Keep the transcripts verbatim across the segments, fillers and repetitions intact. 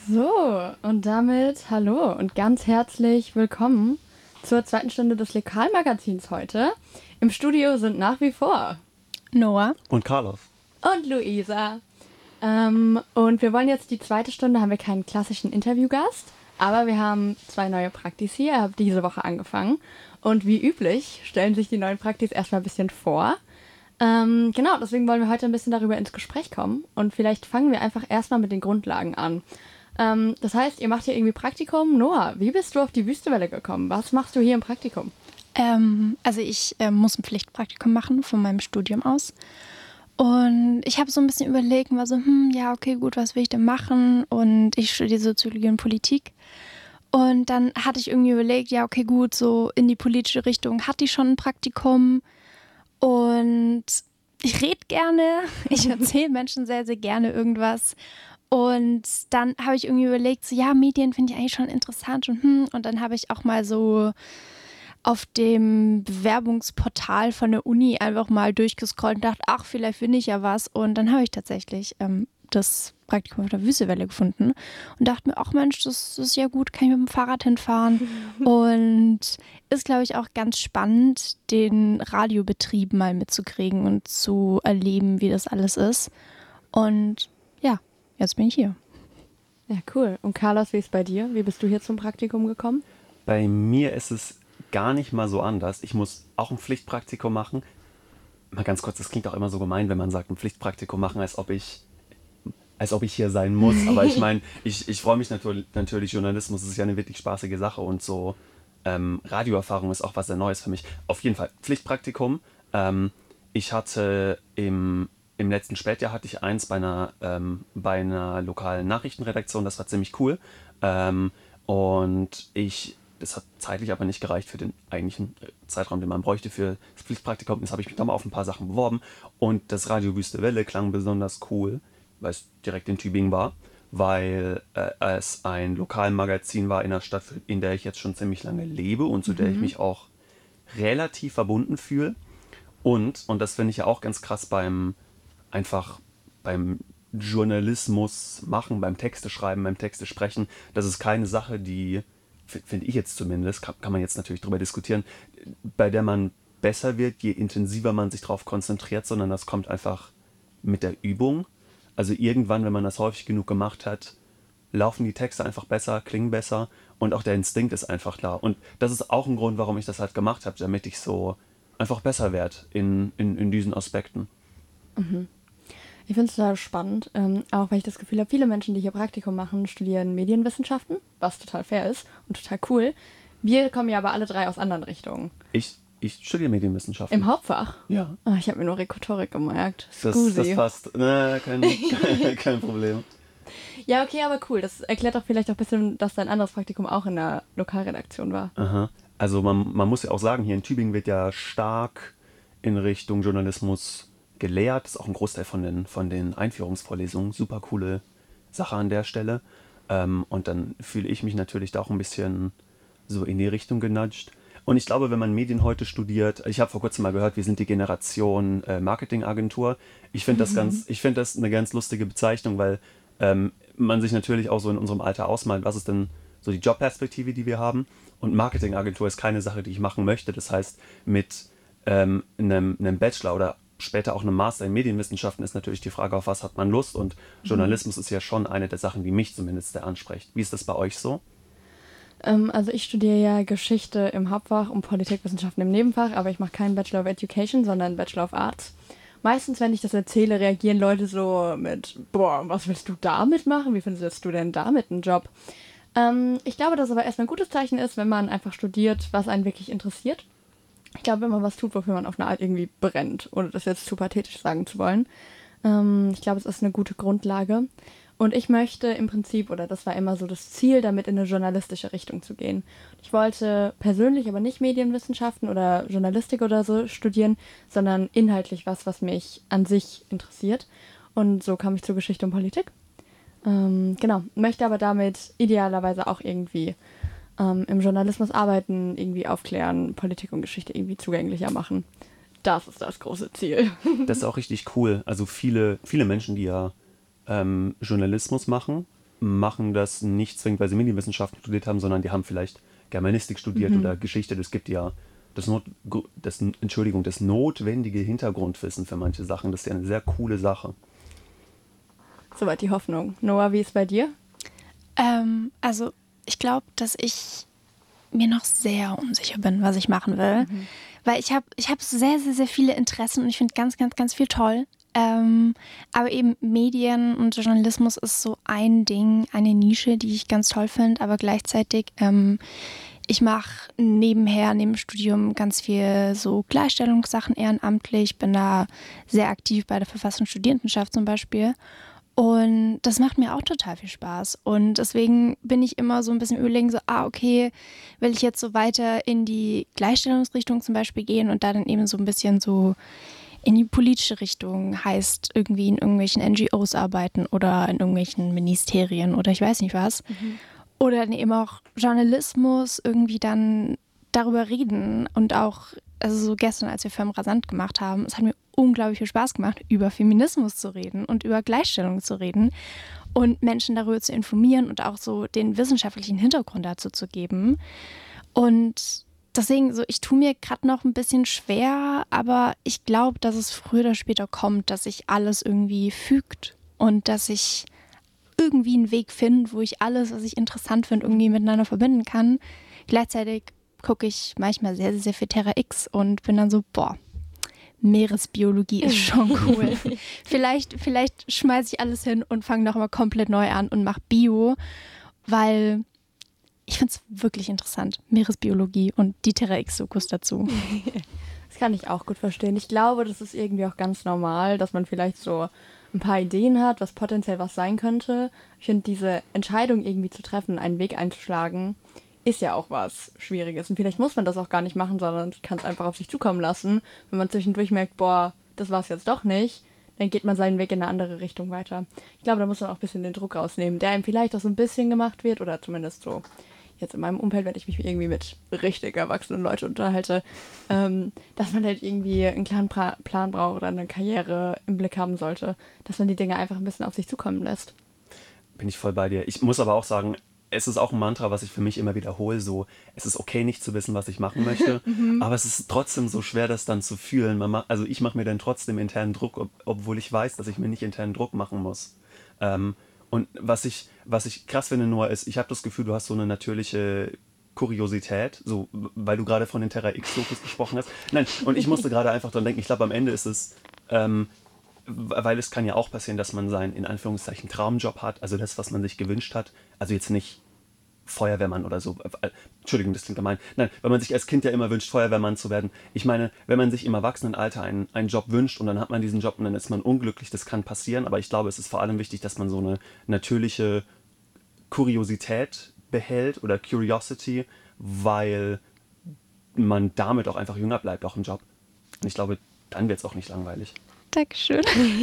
So, und damit hallo und ganz herzlich willkommen zur zweiten Stunde des Lokalmagazins heute. Im Studio sind nach wie vor Noah und Carlos und Luisa. Ähm, und wir wollen jetzt die zweite Stunde, haben wir keinen klassischen Interviewgast, aber wir haben zwei neue Praktis hier. Ihr habt diese Woche angefangen. Und wie üblich stellen sich die neuen Praktis erstmal ein bisschen vor. Ähm, genau, deswegen wollen wir heute ein bisschen darüber ins Gespräch kommen. Und vielleicht fangen wir einfach erstmal mit den Grundlagen an. Ähm, das heißt, ihr macht hier irgendwie Praktikum. Noah, wie bist du auf die Wüstewelle gekommen? Was machst du hier im Praktikum? Ähm, also ich äh, muss ein Pflichtpraktikum machen von meinem Studium aus. Und ich habe so ein bisschen überlegt und war so, hm, ja, okay, gut, was will ich denn machen? Und ich studiere Soziologie und Politik. Und dann hatte ich irgendwie überlegt, ja, okay, gut, so in die politische Richtung hatte ich schon ein Praktikum. Und ich rede gerne, ich erzähle Menschen sehr, sehr gerne irgendwas. Und dann habe ich irgendwie überlegt, so, ja, Medien finde ich eigentlich schon interessant. Und, hm, und dann habe ich auch mal so auf dem Bewerbungsportal von der Uni einfach mal durchgescrollt und dachte, ach, vielleicht finde ich ja was. Und dann habe ich tatsächlich ähm, das Praktikum auf der Wüstewelle gefunden und dachte mir, ach Mensch, das, das ist ja gut, kann ich mit dem Fahrrad hinfahren. Und ist, glaube ich, auch ganz spannend, den Radiobetrieb mal mitzukriegen und zu erleben, wie das alles ist. Und ja, jetzt bin ich hier. Ja, cool. Und Carlos, wie ist bei dir? Wie bist du hier zum Praktikum gekommen? Bei mir ist es gar nicht mal so anders. Ich muss auch ein Pflichtpraktikum machen. Mal ganz kurz, das klingt auch immer so gemein, wenn man sagt, ein Pflichtpraktikum machen, als ob ich, als ob ich hier sein muss. Aber ich meine, ich, ich freue mich natürlich, natürlich, Journalismus ist ja eine wirklich spaßige Sache und so ähm, Radioerfahrung ist auch was sehr Neues für mich. Auf jeden Fall Pflichtpraktikum. Ähm, ich hatte im, im letzten Spätjahr hatte ich eins bei einer, ähm, bei einer lokalen Nachrichtenredaktion, das war ziemlich cool. Ähm, und ich Das hat zeitlich aber nicht gereicht für den eigentlichen Zeitraum, den man bräuchte für das Pflichtpraktikum. Jetzt habe ich mich da mal auf ein paar Sachen beworben. Und das Radio Wüste Welle klang besonders cool, weil es direkt in Tübingen war, weil äh, es ein Lokalmagazin war in der Stadt, in der ich jetzt schon ziemlich lange lebe und zu der ich mich auch relativ verbunden fühle. Und, und das finde ich ja auch ganz krass beim einfach beim Journalismus machen, beim Texte schreiben, beim Texte sprechen. Das ist keine Sache, die, finde ich jetzt zumindest, kann, kann man jetzt natürlich drüber diskutieren, bei der man besser wird, je intensiver man sich darauf konzentriert, sondern das kommt einfach mit der Übung. Also irgendwann, wenn man das häufig genug gemacht hat, laufen die Texte einfach besser, klingen besser und auch der Instinkt ist einfach da. Und das ist auch ein Grund, warum ich das halt gemacht habe, damit ich so einfach besser werde in, in, in diesen Aspekten. Mhm. Ich finde es total spannend, ähm, auch weil ich das Gefühl habe, viele Menschen, die hier Praktikum machen, studieren Medienwissenschaften, was total fair ist und total cool. Wir kommen ja aber alle drei aus anderen Richtungen. Ich, ich studiere Medienwissenschaften. Im Hauptfach? Ja. Oh, ich habe mir nur Rhetorik gemerkt. Das, das passt. Na, kein, kein, kein Problem. Ja, okay, aber cool. Das erklärt doch vielleicht auch ein bisschen, dass dein anderes Praktikum auch in der Lokalredaktion war. Aha. Also man, man muss ja auch sagen, hier in Tübingen wird ja stark in Richtung Journalismus gelehrt. Das ist auch ein Großteil von den, von den Einführungsvorlesungen. Super coole Sache an der Stelle. Ähm, und dann fühle ich mich natürlich da auch ein bisschen so in die Richtung genudgt. Und ich glaube, wenn man Medien heute studiert, ich habe vor kurzem mal gehört, wir sind die Generation äh, Marketingagentur. Ich finde das ganz, ich finde das eine ganz lustige Bezeichnung, weil ähm, man sich natürlich auch so in unserem Alter ausmalt, was ist denn so die Jobperspektive, die wir haben. Und Marketingagentur ist keine Sache, die ich machen möchte. Das heißt, mit ähm, einem, einem Bachelor oder später auch einem Master in Medienwissenschaften ist natürlich die Frage, auf was hat man Lust. Und Journalismus mhm. ist ja schon eine der Sachen, die mich zumindest sehr anspricht. Wie ist das bei euch so? Ähm, also ich studiere ja Geschichte im Hauptfach und Politikwissenschaften im Nebenfach, aber ich mache keinen Bachelor of Education, sondern einen Bachelor of Arts. Meistens, wenn ich das erzähle, reagieren Leute so mit, boah, was willst du damit machen? Wie findest du denn damit einen Job? Ähm, ich glaube, dass aber erstmal ein gutes Zeichen ist, wenn man einfach studiert, was einen wirklich interessiert. Ich glaube, wenn man was tut, wofür man auf eine Art irgendwie brennt, ohne das jetzt zu pathetisch sagen zu wollen. Ähm, ich glaube, es ist eine gute Grundlage. Und ich möchte im Prinzip, oder das war immer so das Ziel, damit in eine journalistische Richtung zu gehen. Ich wollte persönlich aber nicht Medienwissenschaften oder Journalistik oder so studieren, sondern inhaltlich was, was mich an sich interessiert. Und so kam ich zur Geschichte und Politik. Ähm, genau, möchte aber damit idealerweise auch irgendwie ähm, im Journalismus arbeiten, irgendwie aufklären, Politik und Geschichte irgendwie zugänglicher machen. Das ist das große Ziel. Das ist auch richtig cool. Also viele, viele Menschen, die ja ähm, Journalismus machen, machen das nicht zwingend, weil sie Medienwissenschaften studiert haben, sondern die haben vielleicht Germanistik studiert mhm. oder Geschichte. Das gibt ja das, Not, das, Entschuldigung, das notwendige Hintergrundwissen für manche Sachen. Das ist ja eine sehr coole Sache. Soweit die Hoffnung. Noah, wie ist bei dir? Ähm, also ich glaube, dass ich mir noch sehr unsicher bin, was ich machen will. Mhm. Weil ich habe ich hab sehr, sehr, sehr viele Interessen und ich finde ganz, ganz, ganz viel toll. Ähm, aber eben Medien und Journalismus ist so ein Ding, eine Nische, die ich ganz toll finde. Aber gleichzeitig, ähm, ich mache nebenher, neben dem Studium ganz viel so Gleichstellungssachen ehrenamtlich. Bin da sehr aktiv bei der Verfassungs- und Studierendenschaft zum Beispiel. Und das macht mir auch total viel Spaß. Und deswegen bin ich immer so ein bisschen überlegen, so, ah, okay, will ich jetzt so weiter in die Gleichstellungsrichtung zum Beispiel gehen und da dann eben so ein bisschen so in die politische Richtung, heißt irgendwie in irgendwelchen N G Os arbeiten oder in irgendwelchen Ministerien oder ich weiß nicht was. Mhm. Oder dann eben auch Journalismus irgendwie dann darüber reden und auch, also so gestern, als wir Femme Rasant gemacht haben, es hat mir unglaublich viel Spaß gemacht, über Feminismus zu reden und über Gleichstellung zu reden und Menschen darüber zu informieren und auch so den wissenschaftlichen Hintergrund dazu zu geben. Und deswegen, so ich tue mir gerade noch ein bisschen schwer, aber ich glaube, dass es früher oder später kommt, dass sich alles irgendwie fügt und dass ich irgendwie einen Weg finde, wo ich alles, was ich interessant finde, irgendwie miteinander verbinden kann. Gleichzeitig gucke ich manchmal sehr, sehr, sehr viel Terra X und bin dann so, boah, Meeresbiologie ist schon cool. vielleicht vielleicht schmeiße ich alles hin und fange nochmal komplett neu an und mache Bio, weil ich finde es wirklich interessant, Meeresbiologie und die Terra X-Dokus dazu. Das kann ich auch gut verstehen. Ich glaube, das ist irgendwie auch ganz normal, dass man vielleicht so ein paar Ideen hat, was potenziell was sein könnte. Ich finde, diese Entscheidung irgendwie zu treffen, einen Weg einzuschlagen, ist ja auch was Schwieriges. Und vielleicht muss man das auch gar nicht machen, sondern kann es einfach auf sich zukommen lassen. Wenn man zwischendurch merkt, boah, das war es jetzt doch nicht, dann geht man seinen Weg in eine andere Richtung weiter. Ich glaube, da muss man auch ein bisschen den Druck rausnehmen, der einem vielleicht auch so ein bisschen gemacht wird, oder zumindest so jetzt in meinem Umfeld, wenn ich mich irgendwie mit richtig erwachsenen Leuten unterhalte, ähm, dass man halt irgendwie einen klaren pra- Plan braucht oder eine Karriere im Blick haben sollte, dass man die Dinge einfach ein bisschen auf sich zukommen lässt. Bin ich voll bei dir. Ich muss aber auch sagen, es ist auch ein Mantra, was ich für mich immer wiederhole, so, es ist okay, nicht zu wissen, was ich machen möchte, mhm. aber es ist trotzdem so schwer, das dann zu fühlen. Man ma- also ich mache mir dann trotzdem internen Druck, ob- obwohl ich weiß, dass ich mir nicht internen Druck machen muss. Ähm, und was ich, was ich krass finde, Noah, ist, ich habe das Gefühl, du hast so eine natürliche Kuriosität, so, weil du gerade von den Terra X-Dokus gesprochen hast. Nein, und ich musste gerade einfach dran denken, ich glaube, am Ende ist es, ähm, weil es kann ja auch passieren, dass man seinen, in Anführungszeichen, Traumjob hat, also das, was man sich gewünscht hat, also jetzt nicht Feuerwehrmann oder so. Entschuldigung, das klingt gemein. Nein, weil man sich als Kind ja immer wünscht, Feuerwehrmann zu werden. Ich meine, wenn man sich im Erwachsenenalter einen, einen Job wünscht und dann hat man diesen Job und dann ist man unglücklich, das kann passieren, aber ich glaube, es ist vor allem wichtig, dass man so eine natürliche Kuriosität behält oder Curiosity, weil man damit auch einfach jünger bleibt, auch im Job. Und ich glaube, dann wird es auch nicht langweilig. Dankeschön.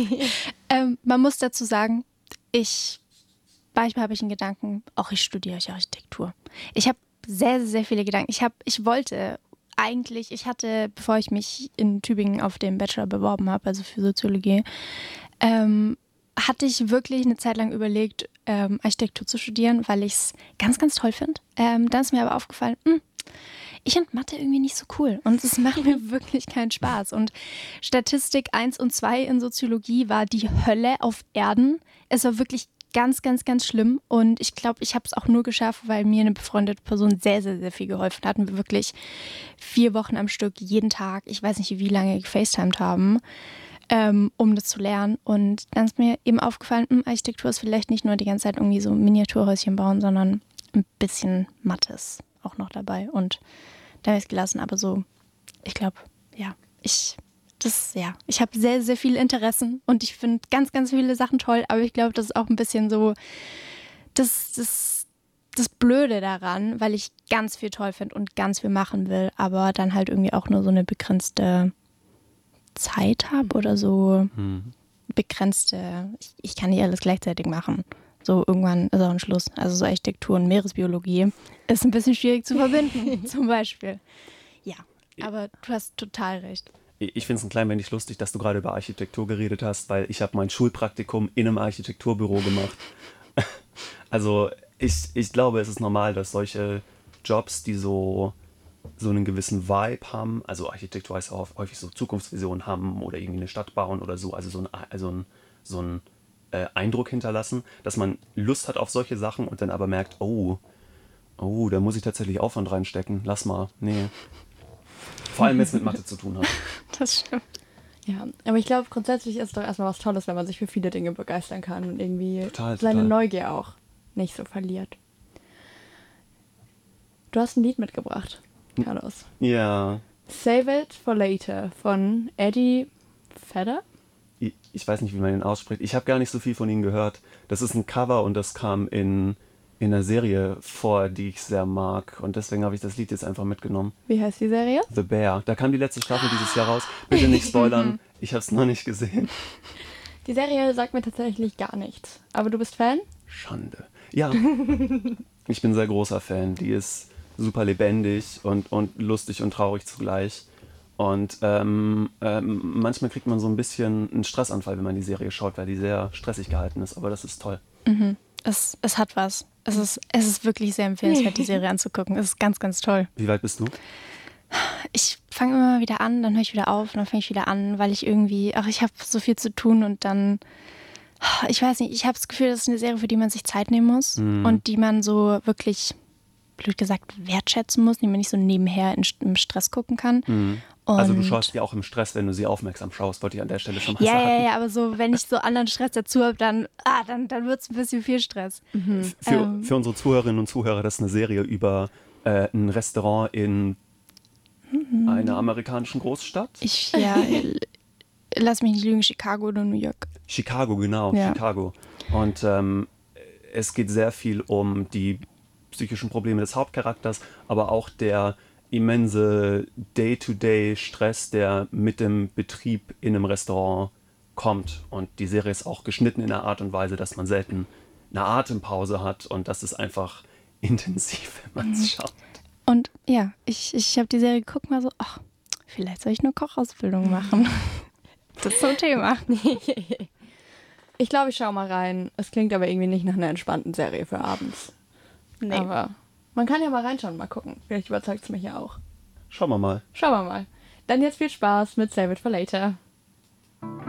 ähm, man muss dazu sagen, ich manchmal habe ich einen Gedanken, auch ich studiere Architektur. Ich habe sehr, sehr viele Gedanken. Ich, hab, ich wollte eigentlich, ich hatte, bevor ich mich in Tübingen auf den Bachelor beworben habe, also für Soziologie, ähm, hatte ich wirklich eine Zeit lang überlegt, ähm, Architektur zu studieren, weil ich es ganz, ganz toll finde. Ähm, dann ist mir aber aufgefallen, mh, ich finde Mathe irgendwie nicht so cool und es macht mir wirklich keinen Spaß. Und Statistik eins und zwei in Soziologie war die Hölle auf Erden. Es war wirklich ganz, ganz, ganz schlimm und ich glaube, ich habe es auch nur geschafft, weil mir eine befreundete Person sehr, sehr, sehr viel geholfen hat und wir wirklich vier Wochen am Stück jeden Tag, ich weiß nicht, wie lange gefacetimed haben, ähm, um das zu lernen. Und dann ist mir eben aufgefallen, mh, Architektur ist vielleicht nicht nur die ganze Zeit irgendwie so Miniaturhäuschen bauen, sondern ein bisschen Mattes auch noch dabei. Und da habe ich es gelassen, aber so, ich glaube, ja, ich... Das, ja, ich habe sehr, sehr viele Interessen und ich finde ganz, ganz viele Sachen toll, aber ich glaube, das ist auch ein bisschen so das, das, das Blöde daran, weil ich ganz viel toll finde und ganz viel machen will, aber dann halt irgendwie auch nur so eine begrenzte Zeit habe oder so mhm. begrenzte, ich, ich kann nicht alles gleichzeitig machen. So irgendwann ist auch ein Schluss. Also so Architektur und Meeresbiologie ist ein bisschen schwierig zu verbinden, zum Beispiel. Ja, aber du hast total recht. Ich finde es ein klein wenig lustig, dass du gerade über Architektur geredet hast, weil ich habe mein Schulpraktikum in einem Architekturbüro gemacht. Also ich, ich glaube, es ist normal, dass solche Jobs, die so, so einen gewissen Vibe haben, also Architektur heißt ja auch häufig so Zukunftsvisionen haben oder irgendwie eine Stadt bauen oder so, also so ein, also ein, so ein äh, Eindruck hinterlassen, dass man Lust hat auf solche Sachen und dann aber merkt, oh, oh, da muss ich tatsächlich Aufwand reinstecken, lass mal, nee. Vor allem, wenn es mit Mathe zu tun hat. Das stimmt. Ja, aber ich glaube, grundsätzlich ist es doch erstmal was Tolles, wenn man sich für viele Dinge begeistern kann und irgendwie Total, seine total. Neugier auch nicht so verliert. Du hast ein Lied mitgebracht, Carlos. Ja, Save It for Later von Eddie Vedder. ich, ich weiß nicht, wie man ihn ausspricht. Ich habe gar nicht so viel von ihm gehört. Das ist ein Cover und das kam in, in einer Serie vor, die ich sehr mag. Und deswegen habe ich das Lied jetzt einfach mitgenommen. Wie heißt die Serie? The Bear. Da kam die letzte Staffel dieses Jahr raus. Bitte nicht spoilern. Ich habe es noch nicht gesehen. Die Serie sagt mir tatsächlich gar nichts. Aber du bist Fan? Schande. Ja, ich bin sehr großer Fan. Die ist super lebendig und, und lustig und traurig zugleich. Und ähm, ähm, manchmal kriegt man so ein bisschen einen Stressanfall, wenn man die Serie schaut, weil die sehr stressig gehalten ist. Aber das ist toll. Mhm. Es, es hat was. Es ist, es ist wirklich sehr empfehlenswert, die Serie anzugucken. Es ist ganz, ganz toll. Wie weit bist du? Ich fange immer mal wieder an, dann höre ich wieder auf und dann fange ich wieder an, weil ich irgendwie, ach, ich habe so viel zu tun und dann, ich weiß nicht, ich habe das Gefühl, das ist eine Serie, für die man sich Zeit nehmen muss Mhm. und die man so wirklich, blöd gesagt, wertschätzen muss, die man nicht so nebenher in, im Stress gucken kann. Mhm. Und Also du schaust ja auch im Stress, wenn du sie aufmerksam schaust, wollte ich an der Stelle schon mal ja, sagen. ja, ja, aber so, wenn ich so anderen Stress dazu habe, dann, ah, dann, dann wird es ein bisschen viel Stress. Für, Ähm. für unsere Zuhörerinnen und Zuhörer, das ist eine Serie über äh, ein Restaurant in einer amerikanischen Großstadt. Ich, ja, lass mich nicht lügen, Chicago oder New York. Chicago, genau, Ja. Chicago. Und ähm, es geht sehr viel um die psychischen Probleme des Hauptcharakters, aber auch der immense Day-to-Day-Stress, der mit dem Betrieb in einem Restaurant kommt. Und die Serie ist auch geschnitten in einer Art und Weise, dass man selten eine Atempause hat und das ist einfach intensiv, wenn man es schaut. Und ja, ich, ich habe die Serie geguckt, mal so, ach, vielleicht soll ich eine Kochausbildung machen. Das ist so ein Thema. Ich glaube, ich schaue mal rein. Es klingt aber irgendwie nicht nach einer entspannten Serie für abends. Nee. Aber man kann ja mal reinschauen, mal gucken. Vielleicht überzeugt es mich ja auch. Schauen wir mal. Schauen wir mal. Dann jetzt viel Spaß mit Save It for Later.